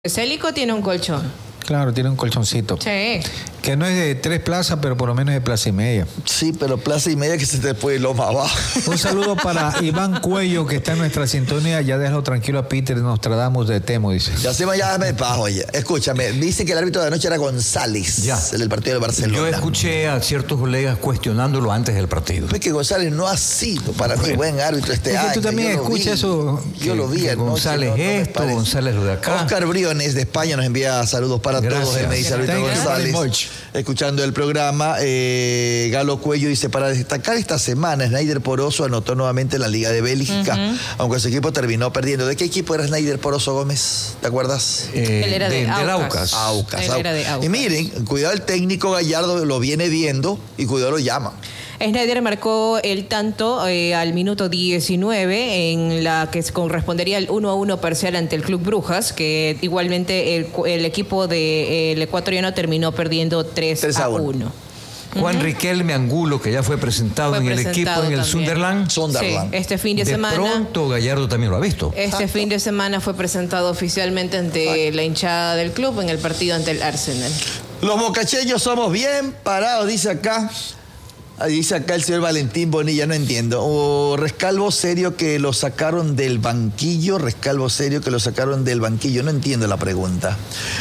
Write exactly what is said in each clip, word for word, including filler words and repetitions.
Célico tiene un colchón. Claro, tiene un colchoncito. Sí. Que no es de tres plazas, pero por lo menos es de plaza y media. Sí, pero plaza y media que se te puede ir lo más abajo. Un saludo para Iván Cuello, que está en nuestra sintonía. Ya déjalo tranquilo a Peter Nostradamus de Temo, dice. Ya se me ya me pago ya. Escúchame, dice que el árbitro de anoche era González, ya. el del partido de Barcelona. Yo escuché a ciertos colegas cuestionándolo antes del partido. Es que González no ha sido para mí buen árbitro este es que año. tú también escuchas eso. Yo lo vi anoche. González no, no esto, González lo de acá. Oscar Briones de España nos envía saludos para Gracias. todos. Él me dice árbitro González. Escuchando el programa, eh, Galo Cuello dice, para destacar esta semana, Snyder Poroso anotó nuevamente en la Liga de Bélgica, uh-huh. aunque su equipo terminó perdiendo. ¿De qué equipo era Snyder Poroso Gómez? ¿Te acuerdas? Eh, Él era de, de, de Aucas. Aucas. Aucas, Él era de Aucas. Y miren, cuidado, el técnico Gallardo lo viene viendo y cuidado, lo llama. Snyder marcó el tanto eh, al minuto diecinueve, en la que correspondería el uno a uno parcial ante el Club Brujas, que igualmente el, el equipo del de, eh, ecuatoriano terminó perdiendo tres a uno. Juan uh-huh. Riquelme Angulo, que ya fue presentado fue en presentado el equipo en el también. Sunderland. Sunderland. Sí, este fin de, de semana. De pronto Gallardo también lo ha visto. Este Exacto. fin de semana fue presentado oficialmente ante Ay. la hinchada del club en el partido ante el Arsenal. Los bocacheños somos bien parados, dice acá. Dice acá el señor Valentín Bonilla, no entiendo. O Rescalvo Serio que lo sacaron del banquillo. Rescalvo Serio que lo sacaron del banquillo. No entiendo la pregunta.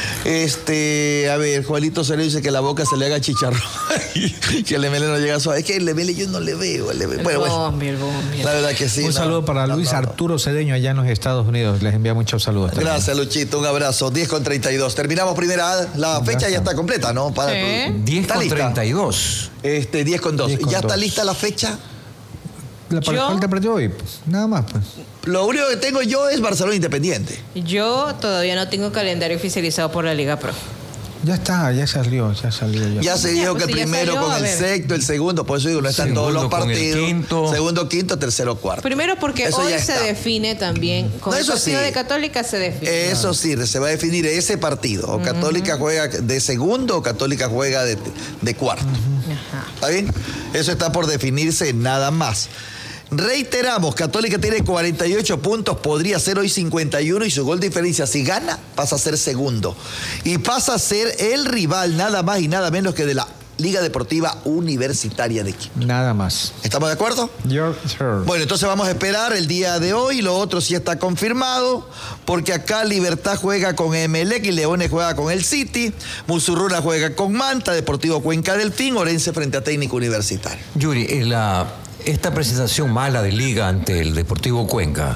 Este, a ver, Juanito Serio dice que la boca se le haga chicharrón. Que el Lemele no llega a suave. Es que el Lemele yo no le veo. El el bueno, bombi, el bombi. La verdad que sí. Un no, saludo para no, Luis no, no. Arturo Cedeño allá en los Estados Unidos. Les envía muchos saludos. También. Gracias, Luchito. Un abrazo. diez con treinta y dos. Terminamos primera. La fecha Gracias. Ya está completa, ¿no? Para sí. diez con treinta y dos. Este, diez con dos. ¿Ya dos. está lista la fecha? La falta partido hoy, pues, nada más. Pues. Lo único que tengo yo es Barcelona Independiente. Yo todavía no tengo calendario oficializado por la Liga Pro. Ya está, ya salió, ya salió. Ya, ya se dijo pues que si el primero salió, con el sexto, el segundo, por eso digo, no están segundo todos los partidos. Con el quinto. Segundo, quinto, tercero, cuarto. Primero porque eso hoy se define también, con no, el eso partido sí. de Católica se define. Eso sí, se va a definir ese partido. O uh-huh. Católica juega de segundo o Católica juega de, de cuarto. Uh-huh. Ajá. ¿Está bien? Eso está por definirse nada más. Reiteramos, Católica tiene cuarenta y ocho puntos, podría ser hoy cincuenta y uno y su gol diferencia, si gana, pasa a ser segundo. Y pasa a ser el rival nada más y nada menos que de la Liga Deportiva Universitaria de Quito. Nada más. ¿Estamos de acuerdo? Yo, sir. Bueno, entonces vamos a esperar el día de hoy. Lo otro sí está confirmado, porque acá Libertad juega con Emelec y Leones juega con el City. Musurruna juega con Manta, Deportivo Cuenca Delfín, Orense frente a Técnico Universitario. Yuri, eh, la, esta presentación mala de Liga ante el Deportivo Cuenca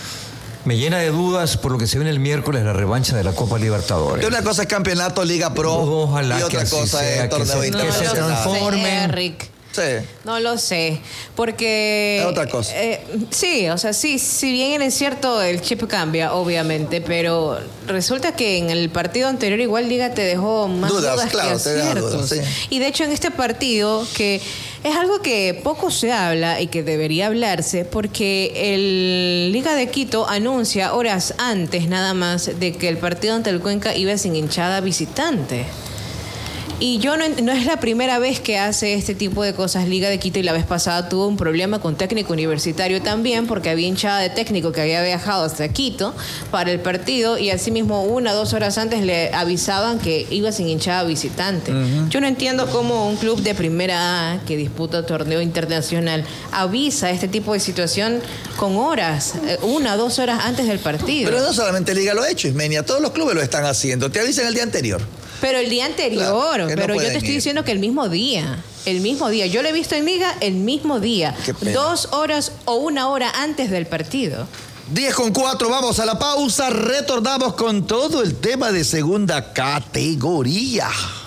me llena de dudas por lo que se viene el miércoles, la revancha de la Copa Libertadores. De una cosa es campeonato, Liga Pro, Ojalá y otra que cosa sea, es torneo que se, internacional. que se transformen. Sé, Rick. Sí. No lo sé, porque... Es otra cosa. Eh, sí, o sea, sí, si bien es cierto, el chip cambia, obviamente, pero resulta que en el partido anterior igual Liga te dejó más dudas, dudas claro, que te da aciertos. dudas, sí. Y de hecho en este partido, que es algo que poco se habla y que debería hablarse, porque el Liga de Quito anuncia horas antes nada más de que el partido ante el Cuenca iba sin hinchada visitante. Y yo no, no es la primera vez que hace este tipo de cosas Liga de Quito, y la vez pasada tuvo un problema con Técnico Universitario también, porque había hinchada de Técnico que había viajado hasta Quito para el partido y asimismo una o dos horas antes le avisaban que iba sin hinchada visitante. Uh-huh. Yo no entiendo cómo un club de primera A que disputa torneo internacional avisa este tipo de situación con horas, una o dos horas antes del partido. Pero no solamente Liga lo ha hecho, Ismenia, todos los clubes lo están haciendo. Te avisan el día anterior. Pero el día anterior, claro, pero no yo te estoy ir. diciendo que el mismo día, el mismo día. Yo lo he visto en Liga el mismo día, dos horas o una hora antes del partido. diez con cuatro, vamos a la pausa, retornamos con todo el tema de segunda categoría.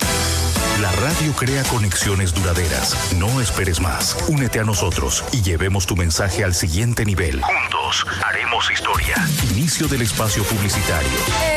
La radio crea conexiones duraderas. No esperes más. Únete a nosotros y llevemos tu mensaje al siguiente nivel. Juntos haremos historia. Inicio del espacio publicitario.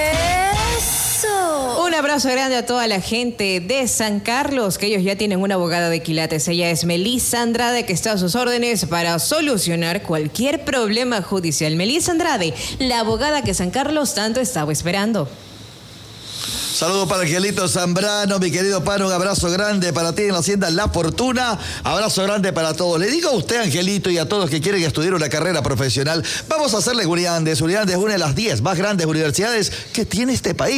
Un abrazo grande a toda la gente de San Carlos, que ellos ya tienen una abogada de quilates. Ella es Melissa Andrade, que está a sus órdenes para solucionar cualquier problema judicial. Melissa Andrade, la abogada que San Carlos tanto estaba esperando. Saludos para Angelito Zambrano, mi querido Pano, un abrazo grande para ti en la Hacienda La Fortuna, abrazo grande para todos. Le digo a usted, Angelito, y a todos que quieren estudiar una carrera profesional, vamos a hacerle Uniandes. Uniandes es una de las diez más grandes universidades que tiene este país.